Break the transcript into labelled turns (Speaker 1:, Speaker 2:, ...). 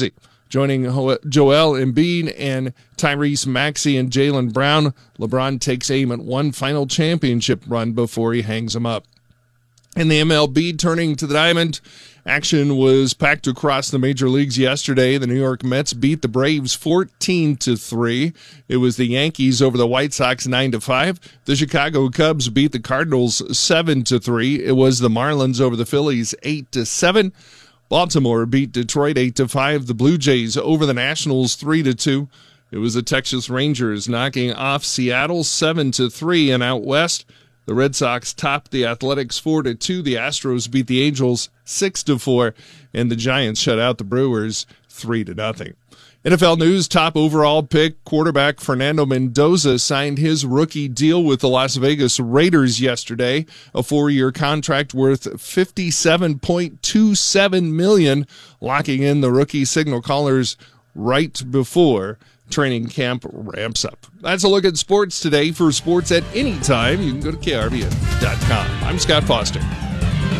Speaker 1: busy. Joining Joel Embiid and Tyrese Maxey and Jaylen Brown, LeBron takes aim at one final championship run before he hangs them up. In the MLB, turning to the diamond, action was packed across the major leagues yesterday. The New York Mets beat the Braves 14-3. It was the Yankees over the White Sox 9-5. The Chicago Cubs beat the Cardinals 7-3. It was the Marlins over the Phillies 8-7. Baltimore beat Detroit 8-5. The Blue Jays over the Nationals 3-2. It was the Texas Rangers knocking off Seattle 7-3. And out west, the Red Sox topped the Athletics 4-2. The Astros beat the Angels 6-4. And the Giants shut out the Brewers 3-0. NFL news, top overall pick quarterback Fernando Mendoza signed his rookie deal with the Las Vegas Raiders yesterday, a 4-year contract worth $57.27 million, locking in the rookie signal callers right before training camp ramps up. That's a look at sports today. For sports at any time, you can go to KRVN.com. I'm Scott Foster.